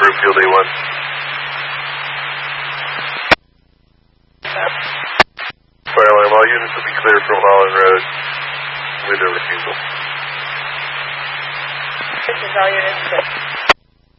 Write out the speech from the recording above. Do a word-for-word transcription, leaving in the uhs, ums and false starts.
Field A one. Fire alarm, all units will be clear from Holland Road. Window refusal. This is all units.